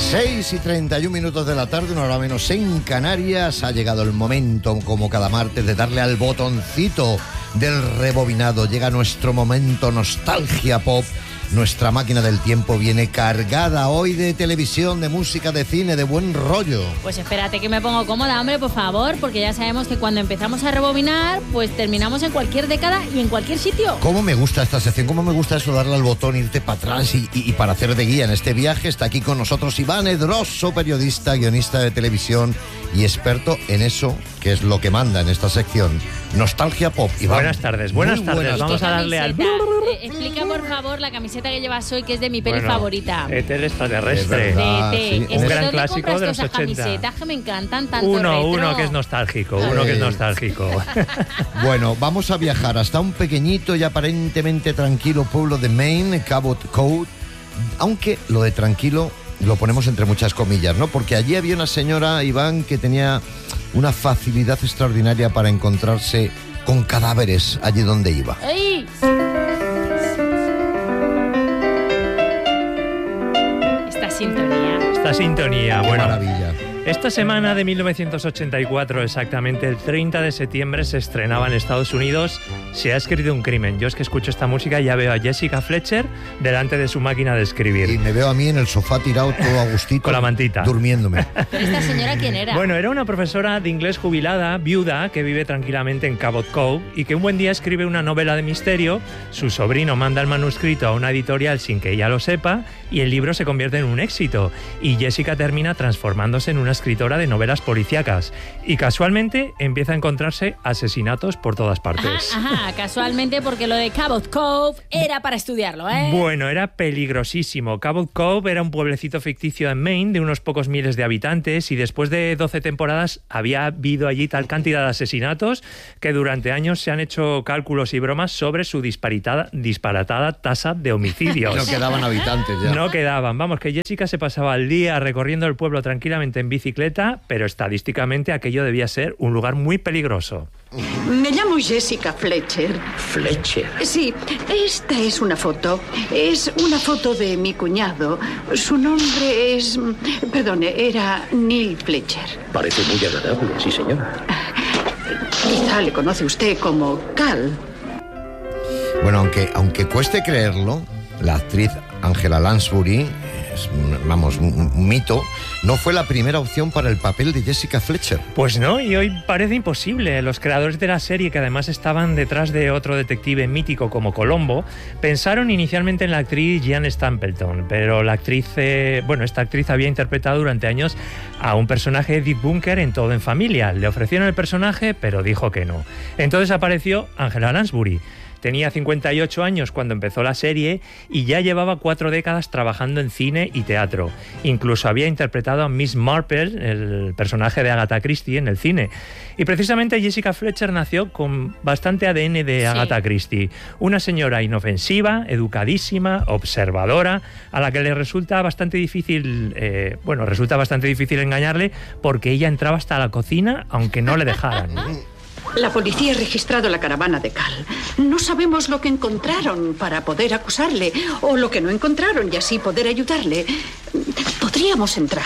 6:31 de la tarde, una hora menos en Canarias. Ha llegado el momento, como cada martes, de darle al botoncito del rebobinado. Llega nuestro momento Nostalgia Pop. Nuestra máquina del tiempo viene cargada hoy de televisión, de música, de cine, de buen rollo. Pues espérate que me pongo cómoda, hombre, por favor, porque ya sabemos que cuando empezamos a rebobinar, pues terminamos en cualquier década y en cualquier sitio. ¿Cómo me gusta esta sección? ¿Cómo me gusta eso, darle al botón, irte para atrás y para hacer de guía en este viaje? Está aquí con nosotros Iván Edroso, periodista, guionista de televisión y experto en eso que es lo que manda en esta sección. Nostalgia Pop. Iván. Buenas tardes. Vamos a darle al... Explica, por favor, la camiseta que llevas hoy, que es de mi peli favorita. Etel extraterrestre. Sí. Un gran clásico de los 80. Camisetas que me encantan tanto. Uno que es nostálgico. Bueno, vamos a viajar hasta un pequeñito y aparentemente tranquilo pueblo de Maine, Cabot Cove, aunque lo de tranquilo lo ponemos entre muchas comillas, ¿no? Porque allí había una señora, Iván, que tenía una facilidad extraordinaria para encontrarse con cadáveres allí donde iba. ¡Ey! Esta sintonía. Qué Bueno, maravilla. esta semana de 1984, exactamente el 30 de septiembre, se estrenaba en Estados Unidos Se ha escrito un crimen. Yo es que escucho esta música y ya veo a Jessica Fletcher delante de su máquina de escribir. Y me veo a mí en el sofá tirado todo a gustito. Con la mantita. Durmiéndome. ¿Pero esta señora quién era? Bueno, era una profesora de inglés jubilada, viuda, que vive tranquilamente en Cabot Cove y que un buen día escribe una novela de misterio. Su sobrino manda el manuscrito a una editorial sin que ella lo sepa y el libro se convierte en un éxito. Y Jessica termina transformándose en una escritora de novelas policíacas. Y casualmente empieza a encontrarse asesinatos por todas partes. Ajá, casualmente, porque lo de Cabot Cove era para estudiarlo, ¿eh? Bueno, era peligrosísimo. Cabot Cove era un pueblecito ficticio en Maine de unos pocos miles de habitantes y después de 12 temporadas había habido allí tal cantidad de asesinatos que durante años se han hecho cálculos y bromas sobre su disparatada tasa de homicidios. No quedaban habitantes ya. No quedaban. Vamos, que Jessica se pasaba el día recorriendo el pueblo tranquilamente en bicicleta, pero estadísticamente aquello debía ser un lugar muy peligroso. Me llamo Jessica Fletcher. ¿Fletcher? Sí, esta es una foto. Es una foto de mi cuñado. Su nombre es... Perdone, era Neil Fletcher. Parece muy agradable, sí, señora. Quizá le conoce usted como Cal. Bueno, aunque cueste creerlo, la actriz Angela Lansbury, vamos, un mito, no fue la primera opción para el papel de Jessica Fletcher. Pues no, y hoy parece imposible. Los creadores de la serie, que además estaban detrás de otro detective mítico como Columbo, pensaron inicialmente en la actriz Jean Stapleton, pero esta actriz había interpretado durante años a un personaje de Dick Bunker en Todo en Familia. Le ofrecieron el personaje, pero dijo que no. Entonces apareció Angela Lansbury. Tenía 58 años cuando empezó la serie y ya llevaba 4 décadas trabajando en cine y teatro. Incluso había interpretado a Miss Marple, el personaje de Agatha Christie, en el cine. Y precisamente Jessica Fletcher nació con bastante ADN de Agatha Christie. Una señora inofensiva, educadísima, observadora, a la que le resulta bastante difícil engañarle porque ella entraba hasta la cocina aunque no le dejaran. La policía ha registrado la caravana de Cal. No sabemos lo que encontraron para poder acusarle o lo que no encontraron y así poder ayudarle. ¿Podríamos entrar?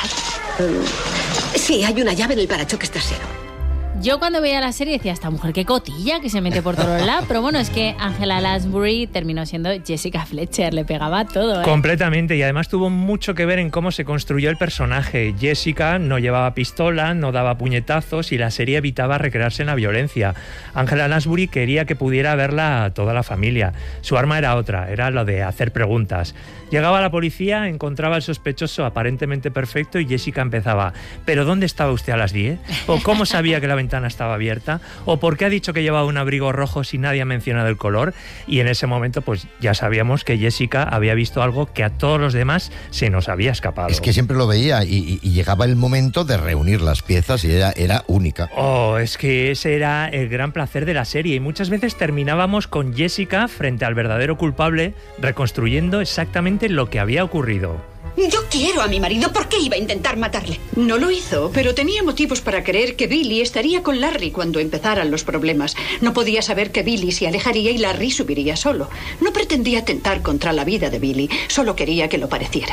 Sí, hay una llave en el parachoques trasero. Yo cuando veía la serie decía, esta mujer qué cotilla, que se mete por todos lados. Pero bueno, es que Angela Lansbury terminó siendo Jessica Fletcher, le pegaba todo, ¿eh? Completamente, y además tuvo mucho que ver en cómo se construyó el personaje. Jessica no llevaba pistola, no daba puñetazos y la serie evitaba recrearse en la violencia. Angela Lansbury quería que pudiera verla toda la familia. Su arma era otra, era lo de hacer preguntas. Llegaba la policía, encontraba al sospechoso aparentemente perfecto y Jessica empezaba, ¿pero dónde estaba usted a las 10? ¿O cómo sabía que la ventana estaba abierta? ¿O por qué ha dicho que llevaba un abrigo rojo si nadie ha mencionado el color? Y en ese momento pues ya sabíamos que Jessica había visto algo que a todos los demás se nos había escapado. Es que siempre lo veía y llegaba el momento de reunir las piezas y ella era única. Oh, es que ese era el gran placer de la serie y muchas veces terminábamos con Jessica frente al verdadero culpable reconstruyendo exactamente lo que había ocurrido. Yo quiero a mi marido. ¿Por qué iba a intentar matarle? No lo hizo, pero tenía motivos para creer que Billy estaría con Larry cuando empezaran los problemas. No podía saber que Billy se alejaría y Larry subiría solo. No pretendía atentar contra la vida de Billy, solo quería que lo pareciera.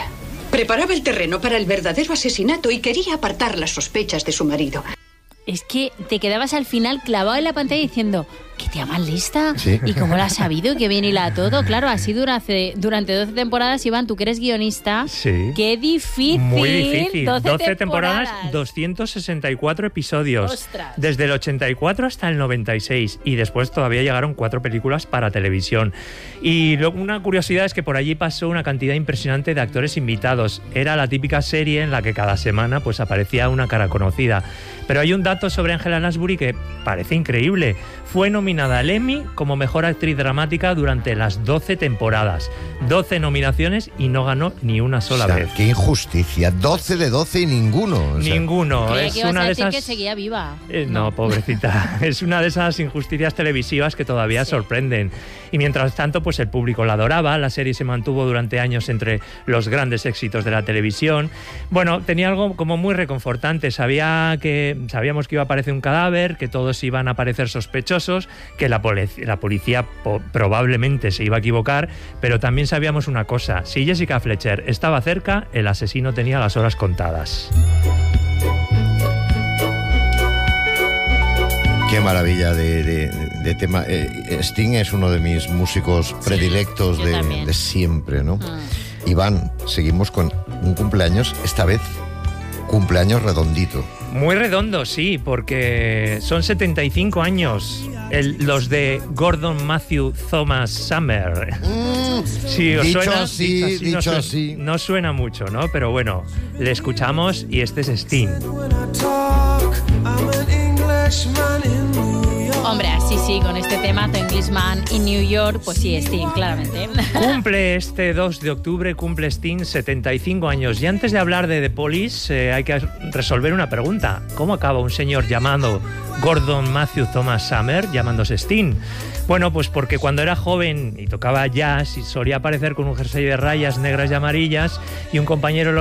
Preparaba el terreno para el verdadero asesinato y quería apartar las sospechas de su marido. Es que te quedabas al final clavado en la pantalla diciendo, ¿qué tía más lista? Sí. ¿Y cómo lo has sabido? ¿Qué bien hila todo? Claro, así durante 12 temporadas, Iván, tú que eres guionista. Sí. ¡Qué difícil! Muy difícil. 12 temporadas, 264 episodios. ¡Ostras! Desde el 84 hasta el 96. Y después todavía llegaron 4 películas para televisión. Y una curiosidad es que por allí pasó una cantidad impresionante de actores invitados. Era la típica serie en la que cada semana pues aparecía una cara conocida. Pero hay un dato sobre Angela Lansbury que parece increíble. Fue nominada al Emmy como mejor actriz dramática durante las 12 temporadas. 12 nominaciones y no ganó ni una sola vez. ¡Qué injusticia! 12 de 12 y ninguno. O sea, Ninguno. Creía Es que ibas una a de decir esas... que seguía viva. No, pobrecita. Es una de esas injusticias televisivas que todavía sorprenden. Y mientras tanto, pues el público la adoraba. La serie se mantuvo durante años entre los grandes éxitos de la televisión. Bueno, tenía algo como muy reconfortante. Sabíamos que iba a aparecer un cadáver, que todos iban a aparecer sospechosos, que la policía probablemente se iba a equivocar, pero también sabíamos una cosa. Si Jessica Fletcher estaba cerca, el asesino tenía las horas contadas. Qué maravilla de tema. Sting es uno de mis músicos predilectos yo también. de siempre, ¿no? Iván, seguimos con un cumpleaños, esta vez cumpleaños redondito. Muy redondo, sí, porque son 75 años los de Gordon Matthew Thomas Summer. Sí, ¿os Dicho suena? así, dicho así. No suena mucho, ¿no? Pero bueno, le escuchamos y este es Sting. Hombre, así sí, con este tema, The Englishman in New York, pues sí, Sting, claramente. Cumple este 2 de octubre, cumple Sting 75 años. Y antes de hablar de The Police, hay que resolver una pregunta. ¿Cómo acaba un señor llamado Gordon Matthew Thomas Summer llamándose Sting? Bueno, pues porque cuando era joven y tocaba jazz y solía aparecer con un jersey de rayas negras y amarillas y un compañero